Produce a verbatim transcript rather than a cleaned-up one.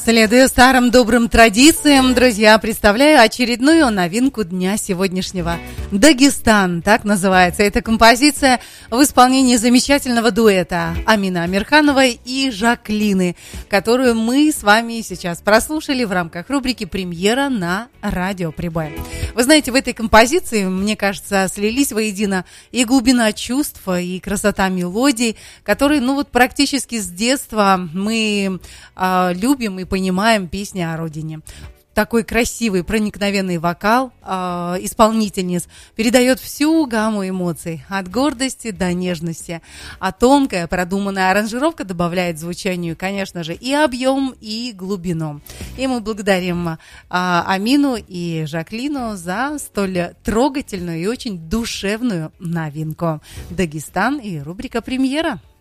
Следуя старым добрым традициям, друзья, представляю очередную новинку дня сегодняшнего. «Дагестан», так называется эта композиция в исполнении замечательного дуэта Амины Амирхановой и Жаклины, которую мы с вами сейчас прослушали в рамках рубрики «Премьера» на Радио Прибой. Вы знаете, в этой композиции, мне кажется, слились воедино и глубина чувств, и красота мелодий, которые, ну вот практически с детства мы э, любим и понимаем песни о родине. Такой красивый, проникновенный вокал э, исполнительниц передает всю гамму эмоций, от гордости до нежности. А тонкая, продуманная аранжировка добавляет звучанию, конечно же, и объем, и глубину. И мы благодарим э, Амину и Жаклину за столь трогательную и очень душевную новинку. «Дагестан» и рубрика «Премьера».